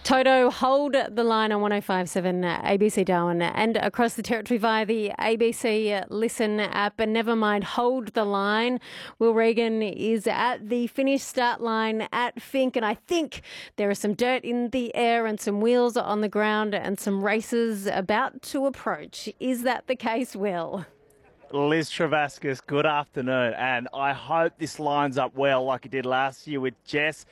Toto, hold the line on 105.7 ABC Darwin and across the territory via the ABC Listen app. And never mind, hold the line. Will Regan is at the finish start line at Finke, and I think there is some dirt in the air and some wheels on the ground and some racers about to approach. Is that the case, Will? Liz Travascus, good afternoon, and I hope this lines up well like it did last year with Jess.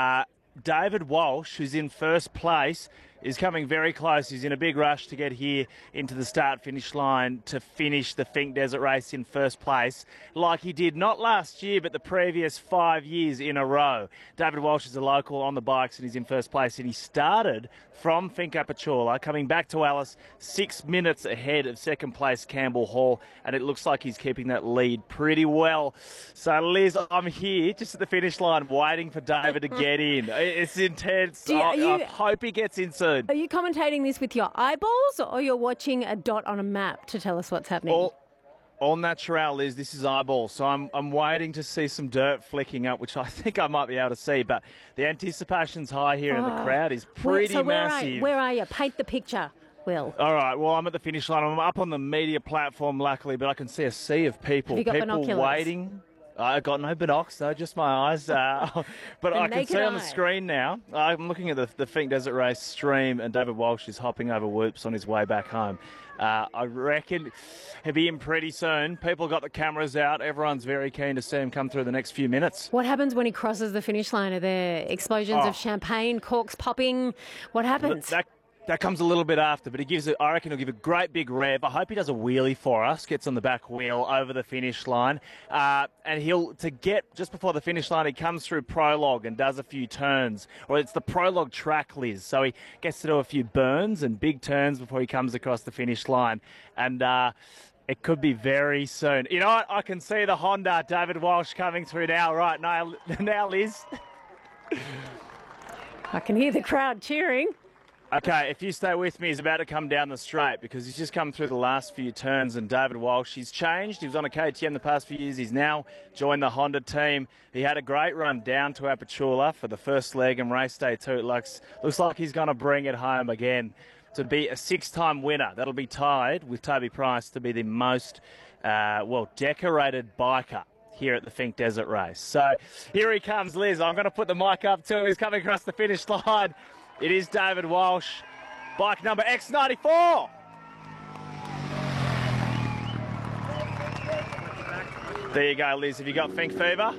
David Walsh, who's in first place, is coming very close. He's in a big rush to get here into the start-finish line to finish the Finke Desert Race in first place, like he did not last year, but the previous 5 years in a row. David Walsh is a local on the bikes and he's in first place, and he started from Finke Apachula, coming back to Alice 6 minutes ahead of second place Campbell Hall, and it looks like he's keeping that lead pretty well. So, Liz, I'm here just at the finish line waiting for David to get in. It's intense. I hope he gets in soon. Are you commentating this with your eyeballs, or you're watching a dot on a map to tell us what's happening? All natural, Liz. This is eyeball. So I'm waiting to see some dirt flicking up, which I think I might be able to see. But the anticipation's high here and the crowd is pretty massive. Where are you? Paint the picture, Will. All right. Well, I'm at the finish line. I'm up on the media platform, luckily, but I can see a sea of people. Have you got binoculars? Waiting. I got no binocs, though, just my eyes. But I can see on the screen now. I'm looking at the Finke Desert Race stream, and David Walsh is hopping over whoops on his way back home. I reckon he'll be in pretty soon. People got the cameras out. Everyone's very keen to see him come through the next few minutes. What happens when he crosses the finish line? Are there explosions of champagne, corks popping? What happens? That comes a little bit after, but I reckon he'll give a great big rev. I hope he does a wheelie for us, gets on the back wheel over the finish line. And to get just before the finish line, he comes through Prologue and does a few turns. Or it's the Prologue track, Liz. So he gets to do a few burns and big turns before he comes across the finish line. And it could be very soon. You know what? I can see the Honda David Walsh coming through now. Right now, Liz. I can hear the crowd cheering. Okay, if you stay with me, he's about to come down the straight because he's just come through the last few turns, and David Walsh, he's changed. He was on a KTM the past few years. He's now joined the Honda team. He had a great run down to Apachula for the first leg and race day too. It looks like he's going to bring it home again to be a 6-time winner. That'll be tied with Toby Price to be the most, decorated biker here at the Finke Desert Race. So here he comes, Liz. I'm going to put the mic up to him. He's coming across the finish line. It is David Walsh, bike number X94. There you go, Liz. Have you got Finke fever?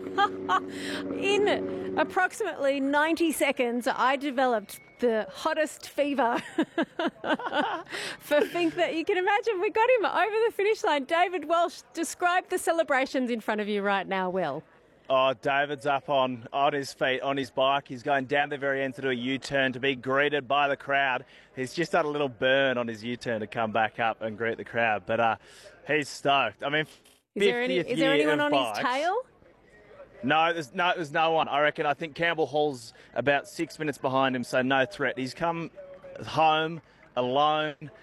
In approximately 90 seconds, I developed the hottest fever for Finke that you can imagine. We got him over the finish line. David Walsh, describe the celebrations in front of you right now, Will. Oh, David's up on his feet, on his bike. He's going down the very end to do a U-turn to be greeted by the crowd. He's just had a little burn on his U-turn to come back up and greet the crowd. But he's stoked. I mean, is there anyone on his tail? No, there's no one. I think Campbell Hall's about 6 minutes behind him, so no threat. He's come home alone